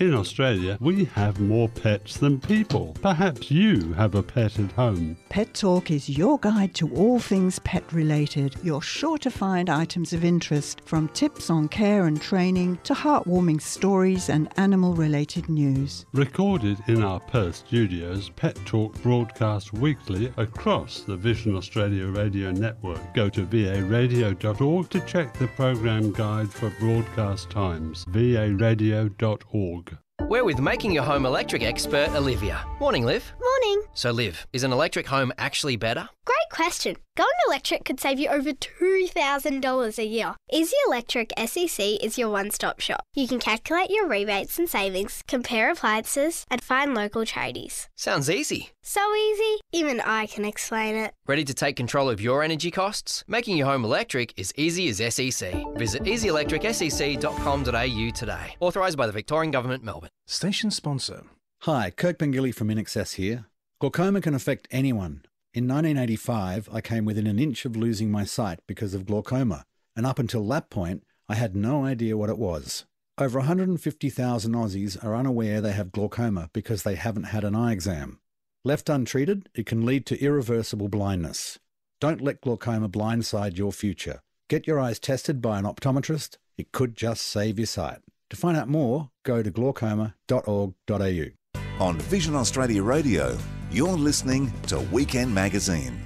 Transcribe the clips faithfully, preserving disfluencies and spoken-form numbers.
In Australia, we have more pets than people. Perhaps you have a pet at home. Pet Talk is your guide to all things pet-related. You're sure to find items of interest, from tips on care and training to heartwarming stories and animal-related news. Recorded in our Perth studios, Pet Talk broadcasts weekly across the Vision Australia radio network. Go to v a radio dot org to check the program guide for broadcast times. v a radio dot org. We're with Making Your Home Electric expert Olivia. Morning, Liv. Morning. So, Liv, is an electric home actually better? Great question. Going electric could save you over two thousand dollars a year. Easy Electric S E C is your one-stop shop. You can calculate your rebates and savings, compare appliances, and find local tradies. Sounds easy. So easy, even I can explain it. Ready to take control of your energy costs? Making your home electric is easy as S E C. Visit easy electric s e c dot com dot a u today. Authorised by the Victorian Government, Melbourne. Station sponsor. Hi, Kirk Pengilly from InAccess here. Glaucoma can affect anyone. In nineteen eighty-five, I came within an inch of losing my sight because of glaucoma, and up until that point, I had no idea what it was. Over one hundred fifty thousand Aussies are unaware they have glaucoma because they haven't had an eye exam. Left untreated, it can lead to irreversible blindness. Don't let glaucoma blindside your future. Get your eyes tested by an optometrist. It could just save your sight. To find out more, go to glaucoma dot org dot a u. On Vision Australia Radio, you're listening to Weekend Magazine.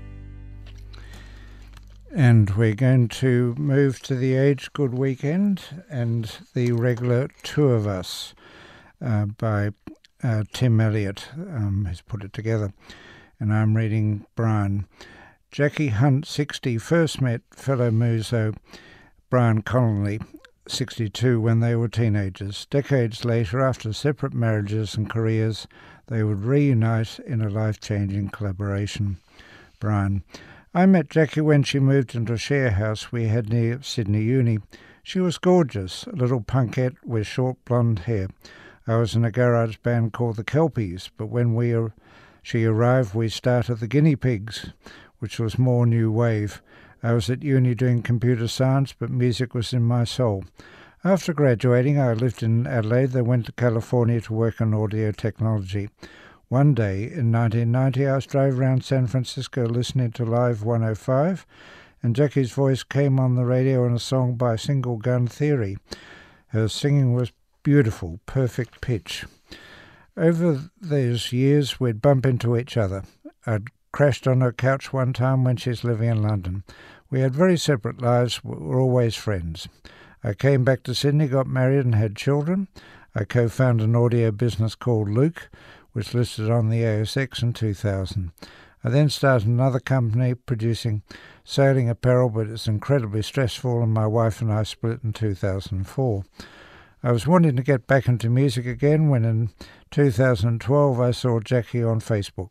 And we're going to move to the Age Good Weekend and the regular Two of Us uh, by uh, Tim Elliott, um, who's put it together. And I'm reading Brian. Jackie Hunt, sixty, first met fellow muso Brian Connolly, sixty-two, when they were teenagers. Decades later, after separate marriages and careers, they would reunite in a life-changing collaboration. Brian. I met Jackie when she moved into a share house we had near Sydney Uni. She was gorgeous, a little punkette with short blonde hair. I was in a garage band called the Kelpies, but when we ar- she arrived, we started the Guinea Pigs, which was more new wave. I was at uni doing computer science, but music was in my soul. After graduating, I lived in Adelaide, then went to California to work on audio technology. One day, in nineteen ninety, I was driving around San Francisco listening to Live one oh five, and Jackie's voice came on the radio in a song by Single Gun Theory. Her singing was beautiful, perfect pitch. Over those years, we'd bump into each other. I'd crashed on her couch one time when she was living in London. We had very separate lives, but were always friends. I came back to Sydney, got married and had children. I co-founded an audio business called Luke, which listed on the A S X in two thousand. I then started another company producing sailing apparel, but it's incredibly stressful, and my wife and I split in two thousand four. I was wanting to get back into music again when in two thousand twelve I saw Jackie on Facebook.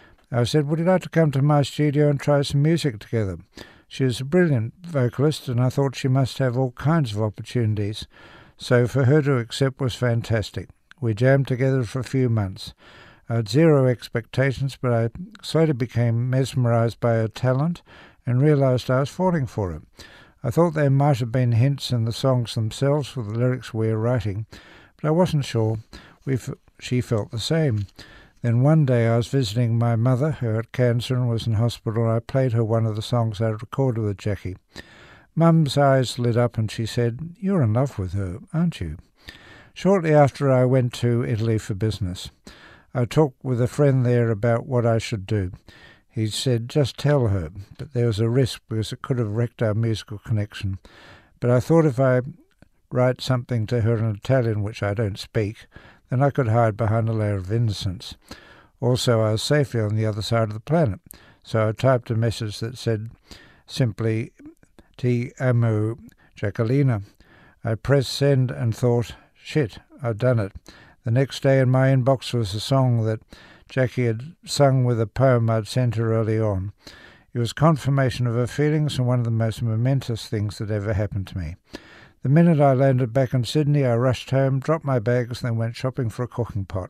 I said, would you like to come to my studio and try some music together? She is a brilliant vocalist, and I thought she must have all kinds of opportunities. So for her to accept was fantastic. We jammed together for a few months. I had zero expectations, but I slowly became mesmerised by her talent and realised I was falling for her. I thought there might have been hints in the songs themselves for the lyrics we were writing, but I wasn't sure we f- she felt the same. Then one day I was visiting my mother, who had cancer and was in hospital, and I played her one of the songs I recorded with Jackie. Mum's eyes lit up and she said, "You're in love with her, aren't you?" Shortly after, I went to Italy for business. I talked with a friend there about what I should do. He said, just tell her, but there was a risk because it could have wrecked our musical connection. But I thought if I write something to her in Italian, which I don't speak, then I could hide behind a layer of innocence. Also, I was safely on the other side of the planet, so I typed a message that said simply, Ti amo, Jacquelina. I pressed send and thought, shit, I've done it. The next day in my inbox was a song that Jackie had sung with a poem I'd sent her early on. It was confirmation of her feelings and one of the most momentous things that ever happened to me. The minute I landed back in Sydney, I rushed home, dropped my bags, and then went shopping for a cooking pot.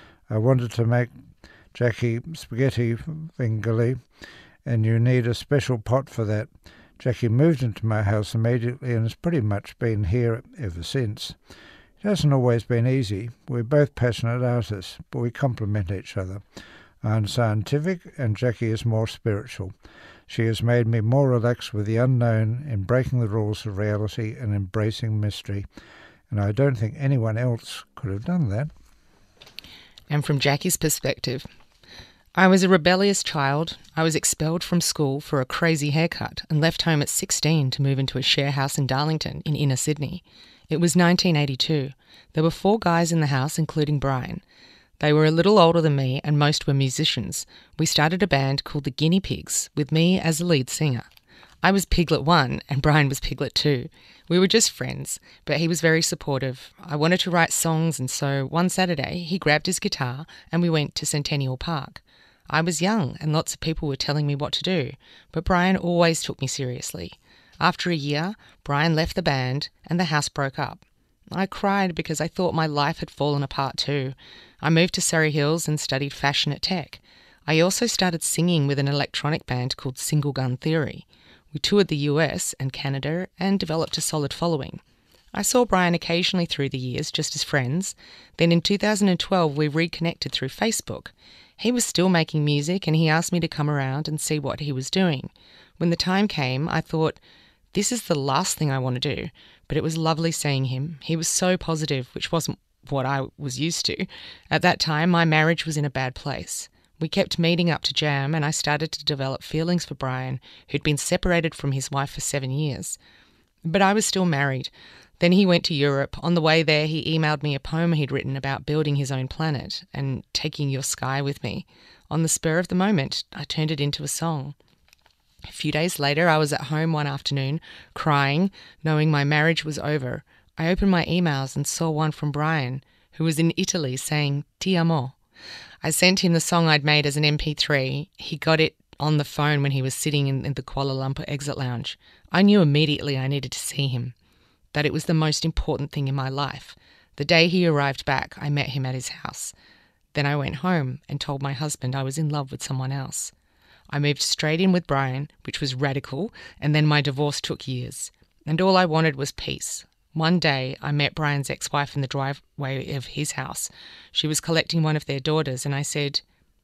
I wanted to make Jackie spaghetti fingerly, and you need a special pot for that. Jackie moved into my house immediately and has pretty much been here ever since. It hasn't always been easy. We're both passionate artists, but we complement each other. I'm scientific and Jackie is more spiritual. She has made me more relaxed with the unknown, in breaking the rules of reality and embracing mystery. And I don't think anyone else could have done that. And from Jackie's perspective, I was a rebellious child. I was expelled from school for a crazy haircut and left home at sixteen to move into a share house in Darlington in inner Sydney. It was nineteen eighty-two. There were four guys in the house, including Brian. They were a little older than me and most were musicians. We started a band called the Guinea Pigs, with me as the lead singer. I was Piglet one and Brian was Piglet two. We were just friends, but he was very supportive. I wanted to write songs, and so one Saturday he grabbed his guitar and we went to Centennial Park. I was young and lots of people were telling me what to do, but Brian always took me seriously. After a year, Brian left the band and the house broke up. I cried because I thought my life had fallen apart too. I moved to Surrey Hills and studied fashion at Tech. I also started singing with an electronic band called Single Gun Theory. We toured the U S and Canada and developed a solid following. I saw Brian occasionally through the years, just as friends. Then in two thousand twelve we reconnected through Facebook. He was still making music and he asked me to come around and see what he was doing. When the time came, I thought, this is the last thing I want to do, but it was lovely seeing him. He was so positive, which wasn't what I was used to. At that time, my marriage was in a bad place. We kept meeting up to jam and I started to develop feelings for Brian, who'd been separated from his wife for seven years. But I was still married. Then he went to Europe. On the way there, he emailed me a poem he'd written about building his own planet and taking your sky with me. On the spur of the moment, I turned it into a song. A few days later, I was at home one afternoon, crying, knowing my marriage was over. I opened my emails and saw one from Brian, who was in Italy, saying, Ti amo. I sent him the song I'd made as an M P three. He got it on the phone when he was sitting in, in the Kuala Lumpur exit lounge. I knew immediately I needed to see him, that it was the most important thing in my life. The day he arrived back, I met him at his house. Then I went home and told my husband I was in love with someone else. I moved straight in with Brian, which was radical, and then my divorce took years. And all I wanted was peace. One day, I met Brian's ex-wife in the driveway of his house. She was collecting one of their daughters, and I said,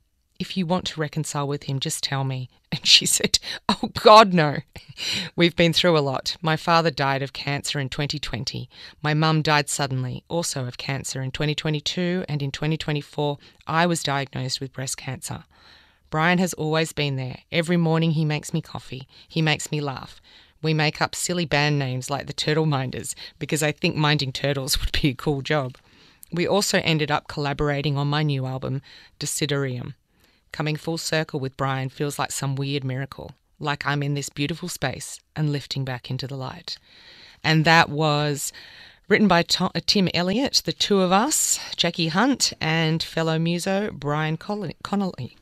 if you want to reconcile with him, just tell me. And she said, oh, God, no. We've been through a lot. My father died of cancer in twenty twenty. My mum died suddenly, also of cancer in twenty twenty-two, and in twenty twenty-four, I was diagnosed with breast cancer. Brian has always been there. Every morning he makes me coffee. He makes me laugh. We make up silly band names like the Turtle Minders because I think minding turtles would be a cool job. We also ended up collaborating on my new album, Desiderium. Coming full circle with Brian feels like some weird miracle, like I'm in this beautiful space and lifting back into the light. And that was written by Tom, uh, Tim Elliott, the two of us, Jackie Hunt, and fellow muso Brian Connolly.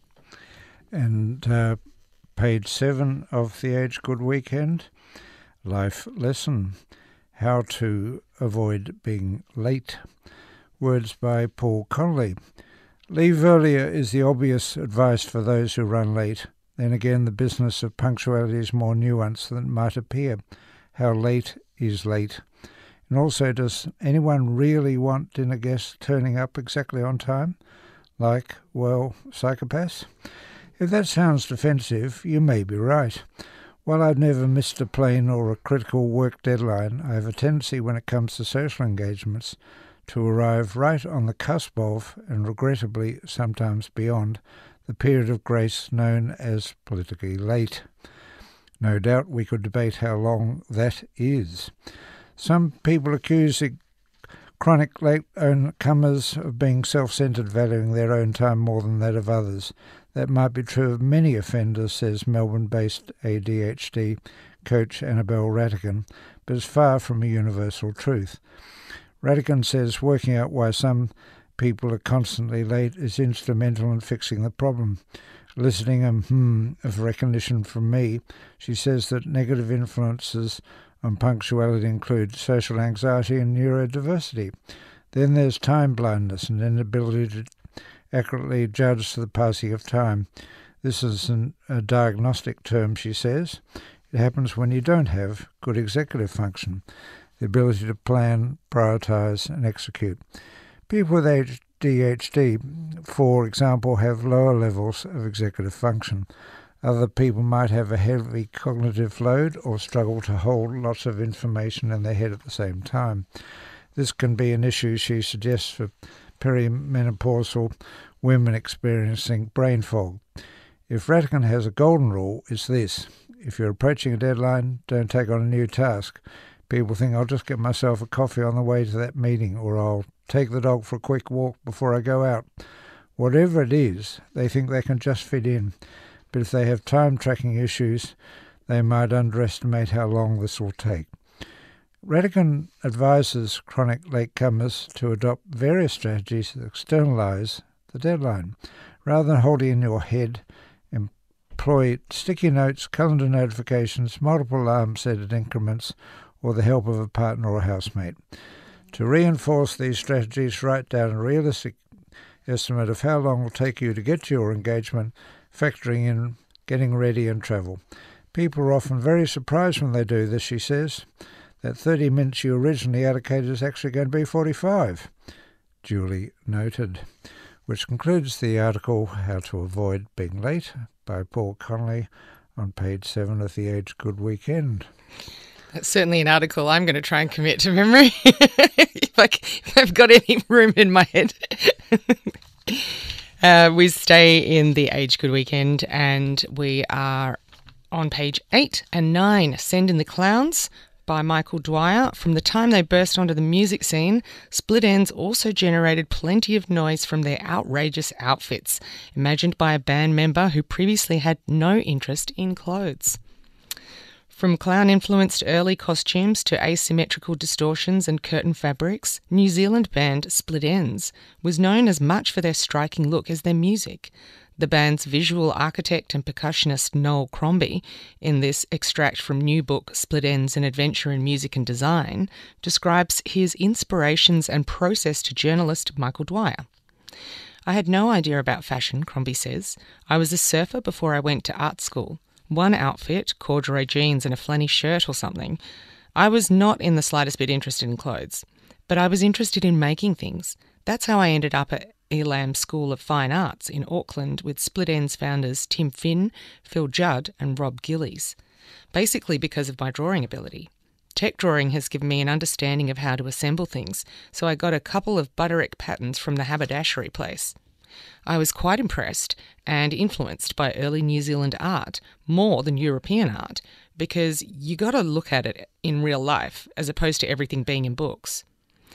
And uh, page seven of the Age Good Weekend, life lesson, how to avoid being late. Words by Paul Connolly. Leave earlier is the obvious advice for those who run late. Then again, the business of punctuality is more nuanced than it might appear. How late is late? And also, does anyone really want dinner guests turning up exactly on time? Like, well, psychopaths? If that sounds defensive, you may be right. While I've never missed a plane or a critical work deadline, I have a tendency when it comes to social engagements to arrive right on the cusp of, and regrettably sometimes beyond, the period of grace known as politically late. No doubt we could debate how long that is. Some people accuse the chronic late-comers of being self-centred, valuing their own time more than that of others. That might be true of many offenders, says Melbourne-based A D H D coach Annabelle Rattigan, but is far from a universal truth. Rattigan says working out why some people are constantly late is instrumental in fixing the problem. Eliciting a hmm of recognition from me, she says that negative influences on punctuality include social anxiety and neurodiversity. Then there's time blindness and inability to accurately judge the passing of time. This is an, a diagnostic term, she says. It happens when you don't have good executive function. the ability to plan, prioritise and execute. People with A D H D, for example, have lower levels of executive function. Other people might have a heavy cognitive load or struggle to hold lots of information in their head at the same time. This can be an issue, she suggests, for perimenopausal women experiencing brain fog. If Ratigan has a golden rule, it's this: if you're approaching a deadline, don't take on a new task. People think, I'll just get myself a coffee on the way to that meeting, or I'll take the dog for a quick walk before I go out. Whatever it is, they think they can just fit in. But if they have time tracking issues, they might underestimate how long this will take. Ratigan advises chronic latecomers to adopt various strategies that externalise the deadline. Rather than holding in your head, employ sticky notes, calendar notifications, multiple alarm set at increments, or the help of a partner or housemate. To reinforce these strategies, write down a realistic estimate of how long it will take you to get to your engagement, factoring in getting ready and travel. People are often very surprised when they do this, she says. That thirty minutes you originally allocated is actually going to be forty-five. Duly noted. Which concludes the article How to Avoid Being Late by Paul Connolly on page seven of the Age Good Weekend. That's certainly an article I'm going to try and commit to memory if, I, if I've got any room in my head. Uh, we stay in the Age Good Weekend and we are on page eight and nine. Send in the Clowns by Michael Dwyer. From the time they burst onto the music scene, Split Enz also generated plenty of noise from their outrageous outfits, imagined by a band member who previously had no interest in clothes. From clown-influenced early costumes to asymmetrical distortions and curtain fabrics, New Zealand band Split Enz was known as much for their striking look as their music. The band's visual architect and percussionist Noel Crombie, in this extract from new book Split Enz, An Adventure in Music and Design, describes his inspirations and process to journalist Michael Dwyer. I had no idea about fashion, Crombie says. I was a surfer before I went to art school. One outfit, corduroy jeans and a flanny shirt or something. I was not in the slightest bit interested in clothes, but I was interested in making things. That's how I ended up at Elam School of Fine Arts in Auckland with Split Enz founders Tim Finn, Phil Judd and Rob Gillies. Basically because of my drawing ability. Tech drawing has given me an understanding of how to assemble things, so I got a couple of Butterick patterns from the haberdashery place. I was quite impressed and influenced by early New Zealand art, more than European art, because you got to look at it in real life as opposed to everything being in books.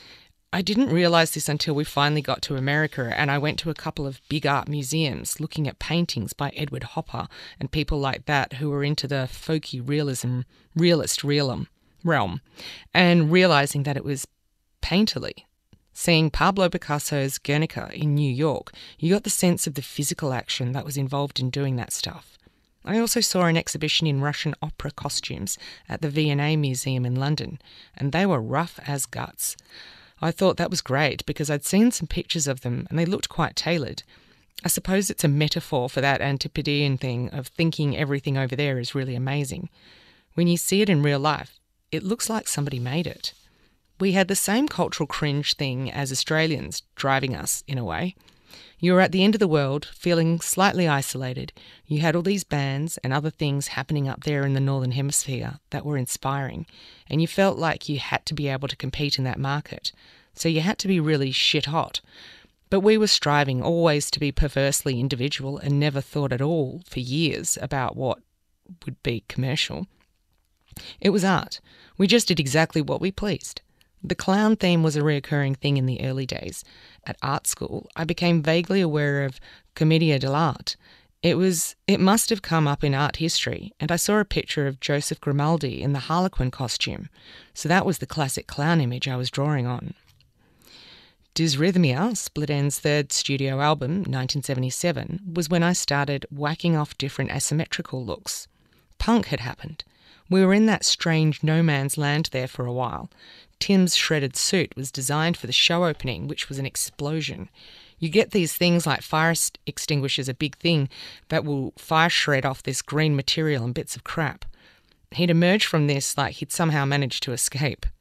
I didn't realise this until we finally got to America and I went to a couple of big art museums looking at paintings by Edward Hopper and people like that who were into the folky realism, realist realm, realm, and realising that it was painterly. Seeing Pablo Picasso's Guernica in New York, you got the sense of the physical action that was involved in doing that stuff. I also saw an exhibition in Russian opera costumes at the V and A Museum in London, and they were rough as guts. I thought that was great because I'd seen some pictures of them and they looked quite tailored. I suppose it's a metaphor for that Antipodean thing of thinking everything over there is really amazing. When you see it in real life, it looks like somebody made it. We had the same cultural cringe thing as Australians driving us, in a way. You were at the end of the world, feeling slightly isolated. You had all these bands and other things happening up there in the Northern Hemisphere that were inspiring, and you felt like you had to be able to compete in that market. So you had to be really shit hot. But we were striving always to be perversely individual and never thought at all for years about what would be commercial. It was art. We just did exactly what we pleased. The clown theme was a recurring thing in the early days. At art school, I became vaguely aware of Commedia dell'arte. It was, it must have come up in art history, and I saw a picture of Joseph Grimaldi in the Harlequin costume. So that was the classic clown image I was drawing on. Dysrhythmia, Split Enz's third studio album, nineteen seventy-seven, was when I started whacking off different asymmetrical looks. Punk had happened. We were in that strange no man's land there for a while. Tim's shredded suit was designed for the show opening, which was an explosion. You get these things like fire extinguishers, a big thing that will fire shred off this green material and bits of crap. He'd emerged from this like he'd somehow managed to escape.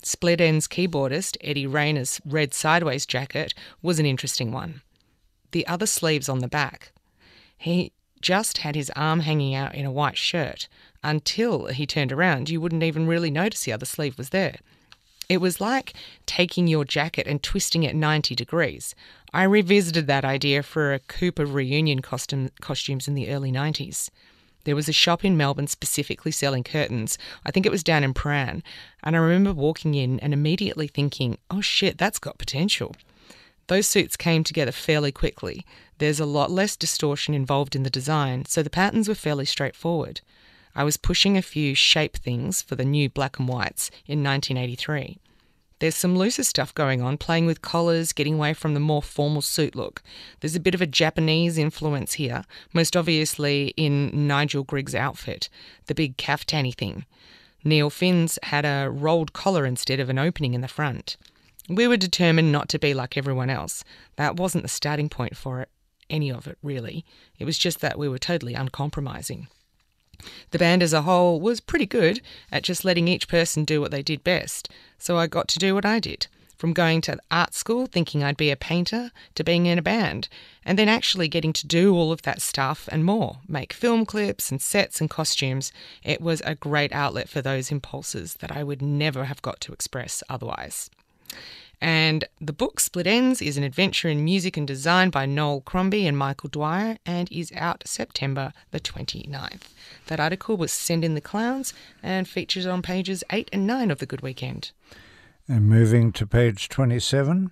Split Enz keyboardist Eddie Rayner's red sideways jacket was an interesting one. The other sleeves on the back. He just had his arm hanging out in a white shirt. Until he turned around, you wouldn't even really notice the other sleeve was there. It was like taking your jacket and twisting it ninety degrees. I revisited that idea for a Cooper reunion costume, costumes in the early nineties. There was a shop in Melbourne specifically selling curtains. I think it was down in Prahran. And I remember walking in and immediately thinking, oh shit, that's got potential. Those suits came together fairly quickly. There's a lot less distortion involved in the design, so the patterns were fairly straightforward. I was pushing a few shape things for the new black and whites in nineteen eighty-three. There's some looser stuff going on, playing with collars, getting away from the more formal suit look. There's a bit of a Japanese influence here, most obviously in Nigel Grigg's outfit, the big kaftani thing. Neil Finn's had a rolled collar instead of an opening in the front. We were determined not to be like everyone else. That wasn't the starting point for it, any of it really. It was just that we were totally uncompromising. The band as a whole was pretty good at just letting each person do what they did best, so I got to do what I did, from going to art school thinking I'd be a painter to being in a band, and then actually getting to do all of that stuff and more, make film clips and sets and costumes. It was a great outlet for those impulses that I would never have got to express otherwise. And the book Split Enz is an adventure in music and design by Noel Crombie and Michael Dwyer and is out September the twenty-ninth. That article was Send in the Clowns and features on pages eight and nine of The Good Weekend. And moving to page twenty-seven,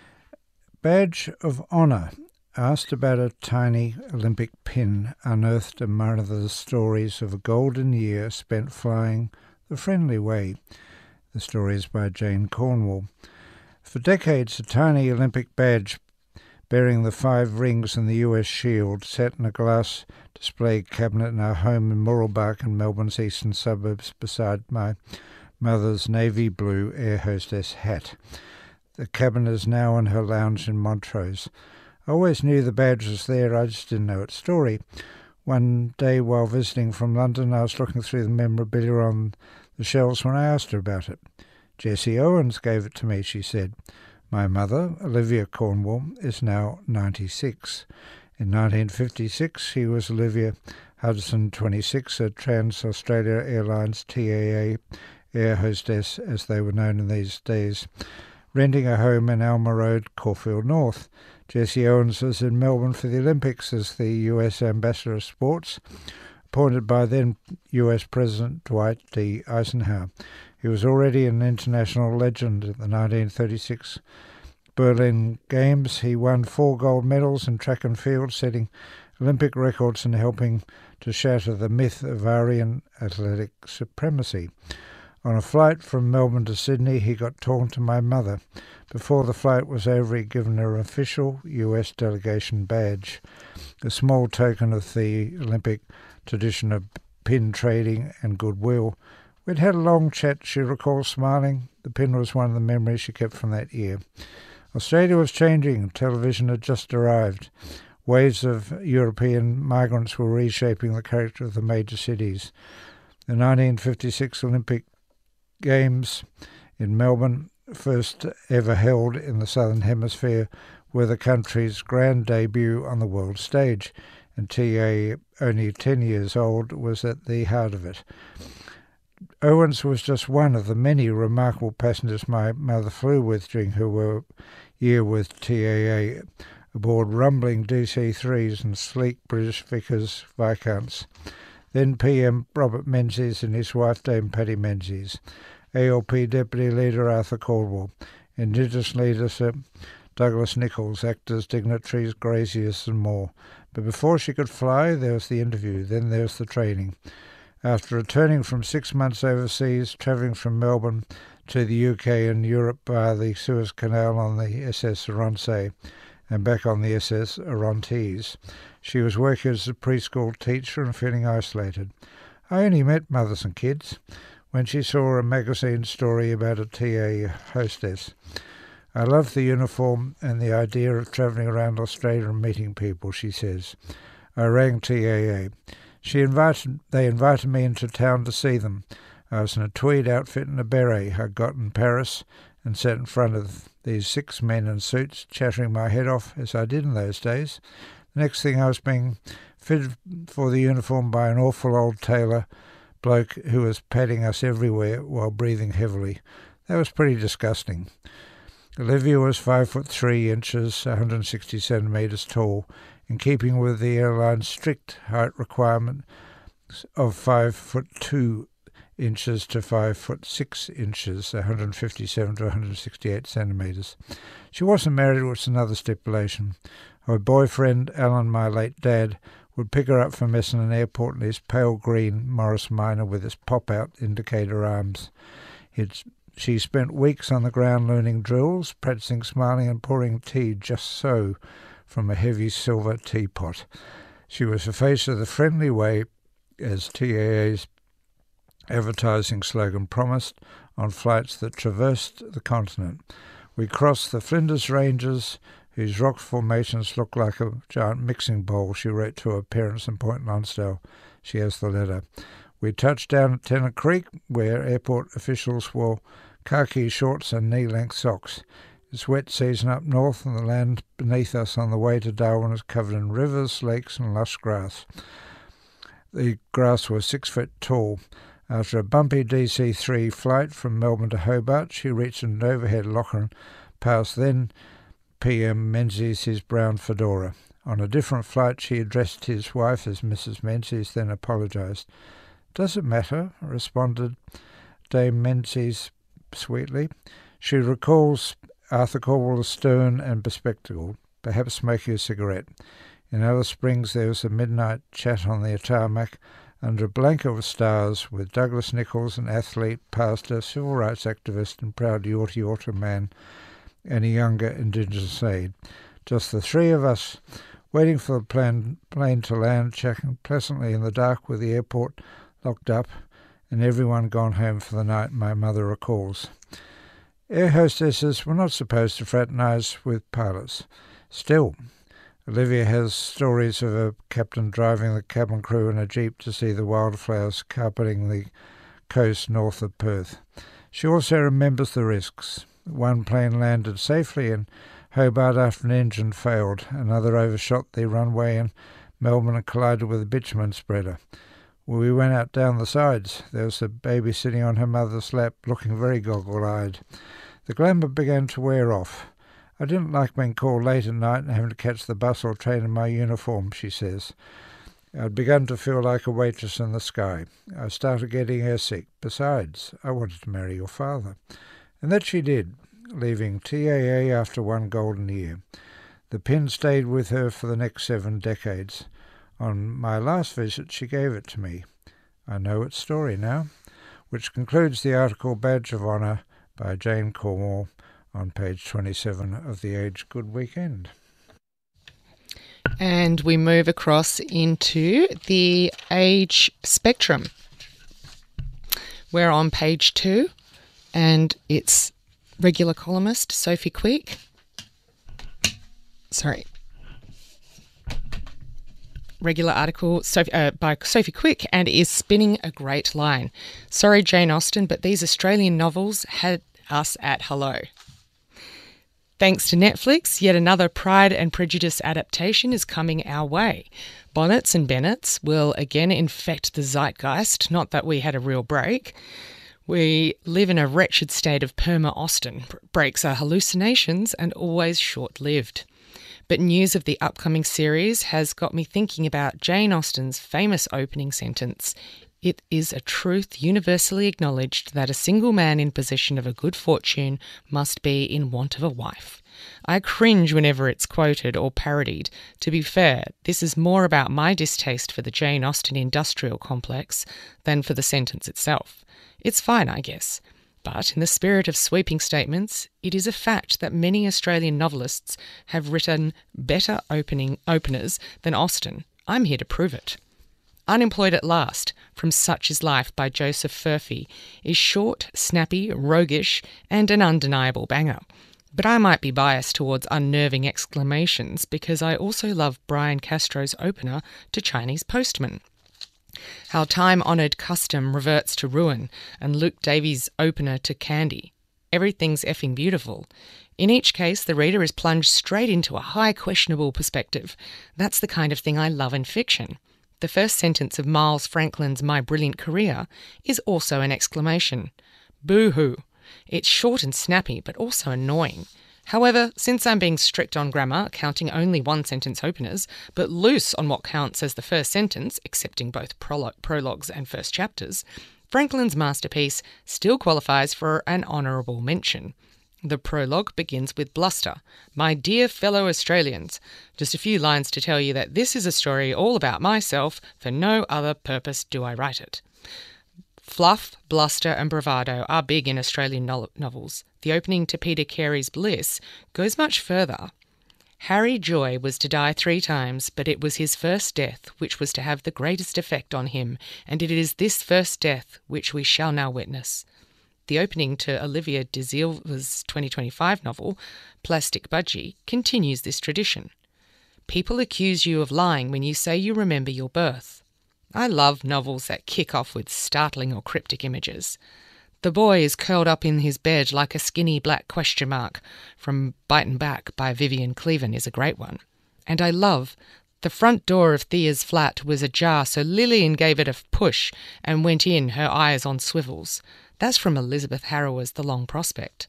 Badge of Honour asked about a tiny Olympic pin unearthed among the stories of a golden year spent flying the friendly way. The story is by Jane Cornwall. For decades, a tiny Olympic badge bearing the five rings and the U S shield sat in a glass display cabinet in our home in Mooroolbark in Melbourne's eastern suburbs beside my mother's navy blue air hostess hat. The cabinet is now in her lounge in Montrose. I always knew the badge was there, I just didn't know its story. One day while visiting from London, I was looking through the memorabilia on the shelves when I asked her about it. Jessie Owens gave it to me, she said. My mother, Olivia Cornwall, is now ninety-six. In nineteen fifty-six, she was Olivia Hudson, twenty-six, a Trans-Australia Airlines T A A air hostess, as they were known in these days, renting a home in Alma Road, Caulfield North. Jessie Owens was in Melbourne for the Olympics as the U S Ambassador of Sports, appointed by then U S President Dwight D. Eisenhower. He was already an international legend at the nineteen thirty-six Berlin Games. He won four gold medals in track and field, setting Olympic records and helping to shatter the myth of Aryan athletic supremacy. On a flight from Melbourne to Sydney, he got talking to my mother. Before the flight was over, he'd given her an official U S delegation badge, a small token of the Olympic tradition of pin trading and goodwill. We'd had a long chat, she recalls, smiling. The pin was one of the memories she kept from that year. Australia was changing. Television had just arrived. Waves of European migrants were reshaping the character of the major cities. The nineteen fifty-six Olympic Games in Melbourne, first ever held in the Southern Hemisphere, were the country's grand debut on the world stage, and T A, only ten years old, was at the heart of it. Owens was just one of the many remarkable passengers my mother flew with during her year with T A A, aboard rumbling D C threes and sleek British Vickers Viscounts. Then P M Robert Menzies and his wife Dame Patty Menzies, A L P Deputy Leader Arthur Caldwell, Indigenous leadership Douglas Nichols, actors, dignitaries, graziers and more. But before she could fly, there was the interview, then there was the training. After returning from six months overseas, travelling from Melbourne to the U K and Europe via the Suez Canal on the S S Oronsay and back on the S S Orontes, she was working as a preschool teacher and feeling isolated. I only met mothers and kids when she saw a magazine story about a T A hostess. I loved the uniform and the idea of travelling around Australia and meeting people, she says. I rang T A A. She invited, they invited me into town to see them. I was in a tweed outfit and a beret I'd got in Paris and sat in front of these six men in suits, chattering my head off as I did in those days. The next thing I was being fitted for the uniform by an awful old tailor bloke who was patting us everywhere while breathing heavily. That was pretty disgusting. Olivia was five foot three inches, one hundred sixty centimetres tall, in keeping with the airline's strict height requirement of five foot two inches to five foot six inches, one hundred fifty-seven to one hundred sixty-eight centimetres. She wasn't married, which was another stipulation. Her boyfriend, Alan, my late dad, would pick her up from Essendon Airport in his pale green Morris Minor with his pop-out indicator arms. He'd, she spent weeks on the ground learning drills, practising smiling and pouring tea just so from a heavy silver teapot. She was the face of the friendly way, as T A A's advertising slogan promised, on flights that traversed the continent. We crossed the Flinders Ranges, whose rock formations looked like a giant mixing bowl, she wrote to her parents in Point Lonsdale. She has the letter. We touched down at Tennant Creek, where airport officials wore khaki shorts and knee-length socks. It's wet season up north, and the land beneath us on the way to Darwin is covered in rivers, lakes and lush grass. The grass was six foot tall. After a bumpy D C three flight from Melbourne to Hobart, she reached an overhead locker and passed then P M Menzies his brown fedora. On a different flight she addressed his wife as Missus Menzies, then apologised. "Does it matter?" responded Dame Menzies sweetly. She recalls Arthur Cornwall as stern and bespectacled, perhaps smoking a cigarette. In Alice Springs there was a midnight chat on the tarmac under a blanket of stars with Douglas Nichols, an athlete, pastor, civil rights activist and proud Yorta Yorta man, and a younger Indigenous aide. Just the three of us, waiting for the plane, plane to land, chatting pleasantly in the dark with the airport locked up and everyone gone home for the night, my mother recalls. Air hostesses were not supposed to fraternise with pilots. Still, Olivia has stories of a captain driving the cabin crew in a jeep to see the wildflowers carpeting the coast north of Perth. She also remembers the risks. One plane landed safely in Hobart after an engine failed. Another overshot the runway in Melbourne and collided with a bitumen spreader. We went out down the sides. There was a baby sitting on her mother's lap, looking very goggle-eyed. The glamour began to wear off. I didn't like being called late at night and having to catch the bus or train in my uniform, she says. I'd begun to feel like a waitress in the sky. I started getting airsick. Besides, I wanted to marry your father. And that she did, leaving T A A after one golden year. The pin stayed with her for the next seven decades. On my last visit, she gave it to me. I know its story now, which concludes the article Badge of Honour by Jane Cornwall on page twenty-seven of the Age Good Weekend. And we move across into the age spectrum. We're on page two, and it's regular columnist Sophie Quick. Sorry. Regular article Sophie, uh, by Sophie Quick, and is spinning a great line. Sorry, Jane Austen, but these Australian novels had us at hello. Thanks to Netflix, yet another Pride and Prejudice adaptation is coming our way. Bonnets and Bennets will again infect the zeitgeist, not that we had a real break. We live in a wretched state of perma-Austen. Breaks are hallucinations and always short-lived. But news of the upcoming series has got me thinking about Jane Austen's famous opening sentence. It is a truth universally acknowledged that a single man in possession of a good fortune must be in want of a wife. I cringe whenever it's quoted or parodied. To be fair, this is more about my distaste for the Jane Austen industrial complex than for the sentence itself. It's fine, I guess. But in the spirit of sweeping statements, it is a fact that many Australian novelists have written better opening openers than Austen. I'm here to prove it. Unemployed at Last, from Such is Life by Joseph Furphy, is short, snappy, roguish, and an undeniable banger. But I might be biased towards unnerving exclamations because I also love Brian Castro's opener to Chinese Postman. How time-honoured custom reverts to ruin, and Luke Davies' opener to Candy. Everything's effing beautiful. In each case, the reader is plunged straight into a high questionable perspective. That's the kind of thing I love in fiction. The first sentence of Miles Franklin's My Brilliant Career is also an exclamation. Boo-hoo. It's short and snappy, but also annoying. However, since I'm being strict on grammar, counting only one-sentence openers, but loose on what counts as the first sentence, accepting both prolo- prologues and first chapters, Franklin's masterpiece still qualifies for an honourable mention. The prologue begins with bluster. My dear fellow Australians, just a few lines to tell you that this is a story all about myself, for no other purpose do I write it. Fluff, bluster and bravado are big in Australian no- novels. The opening to Peter Carey's Bliss goes much further. Harry Joy was to die three times, but it was his first death which was to have the greatest effect on him, and it is this first death which we shall now witness. The opening to Olivia de Silva's twenty twenty-five novel, Plastic Budgie, continues this tradition. People accuse you of lying when you say you remember your birth. I love novels that kick off with startling or cryptic images. The boy is curled up in his bed like a skinny black question mark from Bitin' Back by Vivian Cleaven is a great one. And I love the front door of Thea's flat was ajar, so Lillian gave it a push and went in, her eyes on swivels. That's from Elizabeth Harrower's The Long Prospect.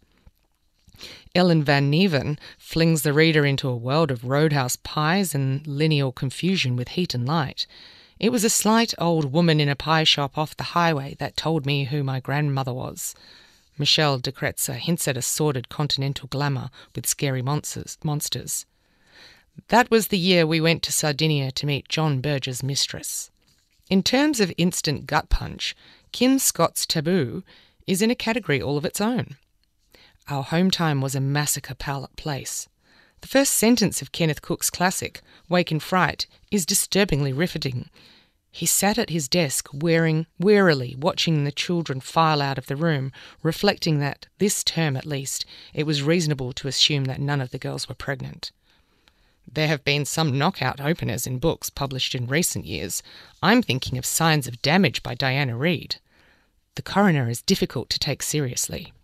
Ellen Van Neven flings the reader into a world of roadhouse pies and lineal confusion with heat and light. It was a slight old woman in a pie shop off the highway that told me who my grandmother was. Michelle de Kretzer hints at a sordid continental glamour with scary monsters. monsters. That was the year we went to Sardinia to meet John Berger's mistress. In terms of instant gut punch, Kim Scott's Taboo is in a category all of its own. Our home time was a massacre place. The first sentence of Kenneth Cook's classic, Wake in Fright, is disturbingly riveting. He sat at his desk, wearing, wearily watching the children file out of the room, reflecting that, this term at least, it was reasonable to assume that none of the girls were pregnant. There have been some knockout openers in books published in recent years. I'm thinking of Signs of Damage by Diana Reid. The Coroner is difficult to take seriously.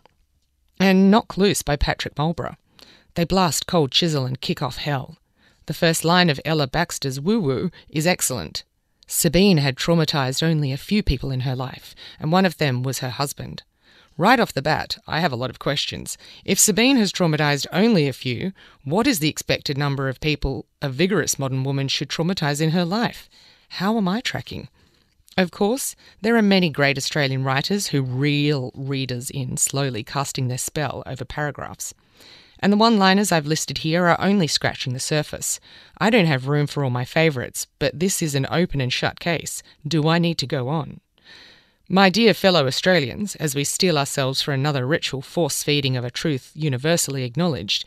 And Knock Loose by Patrick Mulborough. They blast cold chisel and kick off hell. The first line of Ella Baxter's Woo Woo is excellent. Sabine had traumatised only a few people in her life, and one of them was her husband. Right off the bat, I have a lot of questions. If Sabine has traumatised only a few, what is the expected number of people a vigorous modern woman should traumatise in her life? How am I tracking? Of course, there are many great Australian writers who reel readers in, slowly casting their spell over paragraphs. And the one-liners I've listed here are only scratching the surface. I don't have room for all my favourites, but this is an open and shut case. Do I need to go on? My dear fellow Australians, as we steel ourselves for another ritual force-feeding of a truth universally acknowledged,